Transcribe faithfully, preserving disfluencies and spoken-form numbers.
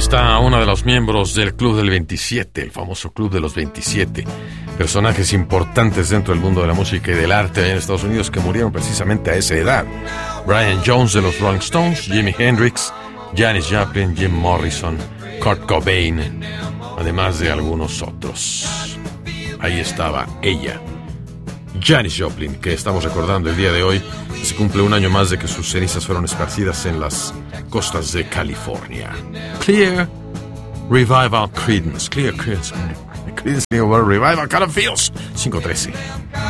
está una de los miembros del Club del veintisiete, el famoso Club de los veintisiete. Personajes importantes dentro del mundo de la música y del arte en Estados Unidos que murieron precisamente a esa edad. Brian Jones de los Rolling Stones, Jimi Hendrix, Janis Joplin, Jim Morrison, Kurt Cobain, además de algunos otros. Ahí estaba ella, Janis Joplin, que estamos recordando el día de hoy. Se cumple un año más de que sus cenizas fueron esparcidas en las costas de California. Clear Revival Creedence. Clear Creedence. Creedence Revival Kind of Feels. cinco trece.